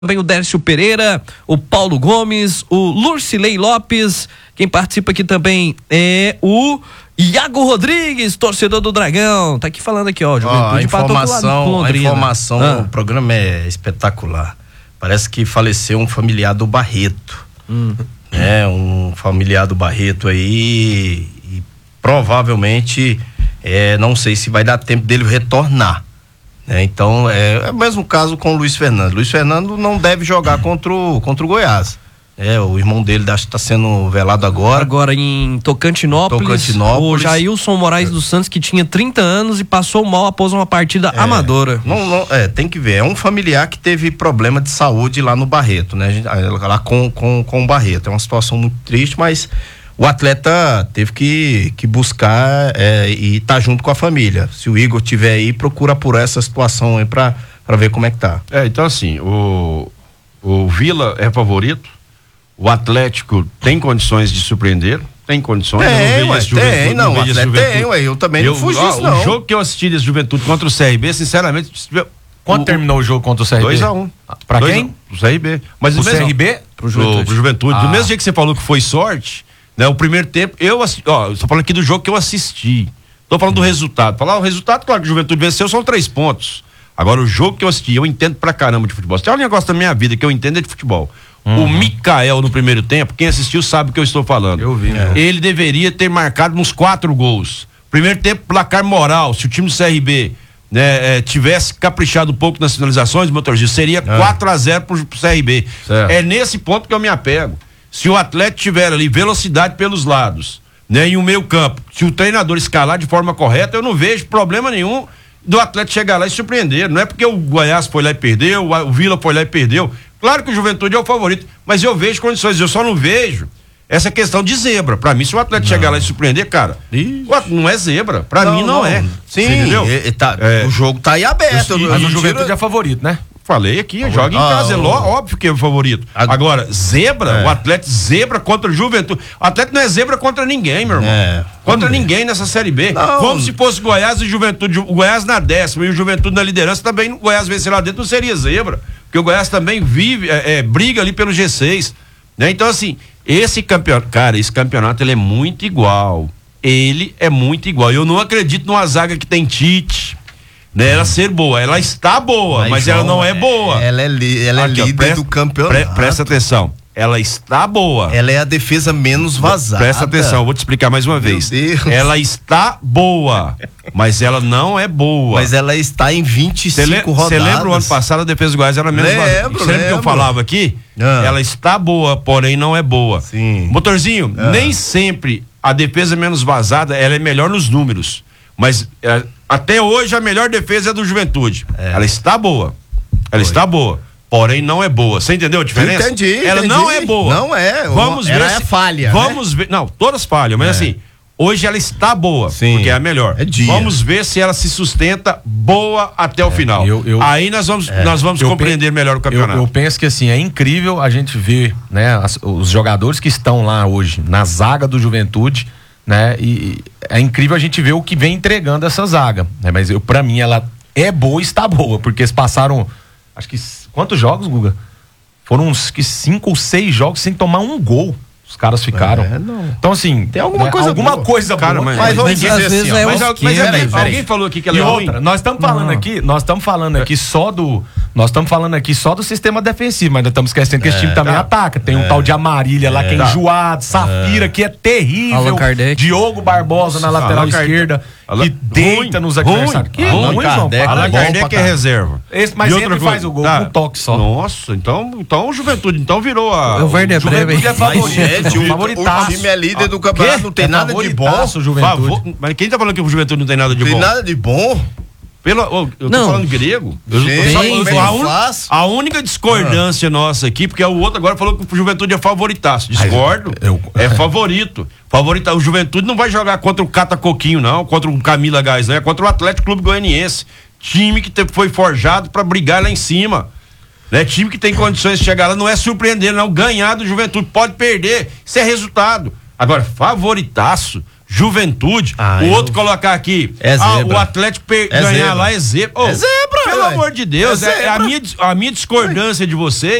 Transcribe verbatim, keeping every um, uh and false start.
Também o Dércio Pereira, o Paulo Gomes, o Lurcilei Lopes. Quem participa aqui também é o Iago Rodrigues, torcedor do Dragão. Tá aqui falando aqui, ó. Juventude, oh, a informação, a informação ah. O programa é espetacular. Parece que faleceu um familiar do Barreto. Hum. É, um familiar do Barreto aí. E provavelmente, é, não sei se vai dar tempo dele retornar. É, então, é, é o mesmo caso com o Luiz Fernando. Luiz Fernando não deve jogar contra o, contra o Goiás. É, o irmão dele acho que está sendo velado agora. Agora em Tocantinópolis, Tocantinópolis. O Jailson Moraes é. dos Santos, que tinha trinta anos e passou mal após uma partida é. amadora. Não, não, é, tem que ver. É um familiar que teve problema de saúde lá no Barreto, né? Lá com, com, com o Barreto. É uma situação muito triste, mas o atleta teve que, que buscar é, e tá junto com a família. Se o Igor tiver aí, procura por essa situação aí pra, pra ver como é que tá. É, então assim, o, o Vila é favorito, o Atlético tem condições de surpreender, tem condições. Tem, ué, tem, não, o Atlético tem, ué, eu também eu, não fugi isso, não. O jogo que eu assisti desse Juventude contra o C R B, sinceramente... Quanto o, terminou o jogo contra o C R B? dois a um. Pra dois quem? O C R B. Mas o C R B? Pro Juventude. Pro, pro Juventude. Ah. Do mesmo jeito que você falou que foi sorte, né? O primeiro tempo, eu assisti, ó, eu tô falando aqui do jogo que eu assisti. Tô falando do resultado. Falar o resultado, claro que o Juventude venceu, são três pontos. Agora, o jogo que eu assisti, eu entendo pra caramba de futebol. Se tem um negócio da minha vida que eu entendo é de futebol. Uhum. O Mikael, no primeiro tempo, quem assistiu sabe o que eu estou falando. Eu vi, né? Ele deveria ter marcado uns quatro gols. Primeiro tempo, placar moral. Se o time do C R B, né, é, tivesse caprichado um pouco nas finalizações, motorista, seria é. quatro a zero pro, pro C R B. Certo. É nesse ponto que eu me apego. Se o atleta tiver ali velocidade pelos lados, né, e o meio campo, se o treinador escalar de forma correta, eu não vejo problema nenhum do atleta chegar lá e surpreender. Não é porque o Goiás foi lá e perdeu, o Vila foi lá e perdeu. Claro que o Juventude é o favorito, mas eu vejo condições, eu só não vejo essa questão de zebra. Pra mim, se o atleta não. chegar lá e surpreender, cara, Ixi. não é zebra. Pra não, mim não, não é. Sim, entendeu? E, tá, é. O jogo tá aí aberto. Eu, mas o Juventude tira... é favorito, né? Falei aqui, ah, joga em casa, ah, é ló, óbvio que é o favorito. Agora, zebra, é. o atleta zebra contra o Juventude. O atleta não é zebra contra ninguém, meu irmão. É. Contra Vamos ninguém ver. nessa Série B. Não. Como se fosse Goiás e Juventude. O Goiás na décima e o Juventude na liderança, também o Goiás vencer lá dentro não seria zebra. Porque o Goiás também vive, é, é, briga ali pelo G seis. Né? Então, assim, esse campeonato, cara, esse campeonato ele é muito igual. Ele é muito igual. Eu não acredito numa zaga que tem Tite. Né, ela ser boa, ela está boa, mas, mas João, ela não é boa. Ela é, li, ela Aqui, é líder ó, presta, do campeonato. Pre, presta atenção, ela está boa. Ela é a defesa menos vazada. Presta atenção, eu vou te explicar mais uma Meu vez. Deus. Ela está boa, mas ela não é boa. Mas ela está em vinte e cinco le, rodadas. Você lembra o ano passado a defesa do Goiás era menos lembro, vazada? Você lembra que eu falava aqui? Ah. Ela está boa, porém não é boa. Sim. Motorzinho, ah. nem sempre a defesa menos vazada, ela é melhor nos números. Mas é, até hoje a melhor defesa é do Juventude. É. Ela está boa. Ela Foi. está boa. Porém não é boa. Você entendeu a diferença? Entendi. Ela entendi. não é boa. Não é. Vamos ela ver. é se, falha. Vamos né? ver. Não, todas falham, mas é. assim, hoje ela está boa. Sim. Porque é a melhor. É dia. Vamos ver se ela se sustenta boa até é. o final. Eu, eu, Aí nós vamos, é. nós vamos compreender penso, melhor o campeonato. Eu, eu penso que assim, é incrível a gente ver, né, as, os jogadores que estão lá hoje na zaga do Juventude, né? E é incrível a gente ver o que vem entregando essa zaga, né? Mas eu, pra mim ela é boa e está boa, porque eles passaram, acho que, quantos jogos, Guga? Foram uns que cinco ou seis jogos sem tomar um gol. Os caras ficaram. É, então, assim, tem alguma né, coisa alguma boa. coisa cara, boa. Mas, mas vamos dizer assim, é mas, mas, mas peraí, alguém, alguém falou aqui que ela e é outra, ruim? nós estamos falando não. aqui, nós estamos falando aqui só do, nós estamos falando aqui só do sistema defensivo, mas nós estamos esquecendo que é, esse time também tá. ataca. Tem é. um tal de Amarília é. lá que é enjoado, Safira, é. que é terrível, Diogo Barbosa na lateral Allan esquerda, Allan... que deita ruim. nos adversários. Que ruim, ruim João. Allan Kardec é reserva. Esse, mas ele faz o gol com um toque só. Nossa, então, então o Juventude então virou a... O Werder Bremen é favorito. O time é líder do campeonato, não tem nada de bom. Juventude. Mas quem tá falando que o Juventude não tem nada de bom? Tem nada de bom? Pelo, oh, eu tô não. falando grego. Eu, Sim, eu só, eu, bem a, un, a única discordância ah. nossa aqui, porque o outro agora falou que o Juventude é favoritaço. Discordo. Eu, eu, é favorito. Favorita, o Juventude não vai jogar contra o Cata Coquinho, não, contra o Camila Gás, não, é contra o Atlético Clube Goianiense. Time que te, foi forjado pra brigar lá em cima. Né? Time que tem condições de chegar lá, não é surpreender, não. Ganhar do Juventude, pode perder. Isso é resultado. Agora, favoritaço. Juventude, ah, o eu... outro colocar aqui, é ah, o Atlético per... é ganhar zebra. lá é zebra. Oh, é zebra, pelo véio. amor de Deus, é, é a, minha, a minha discordância de você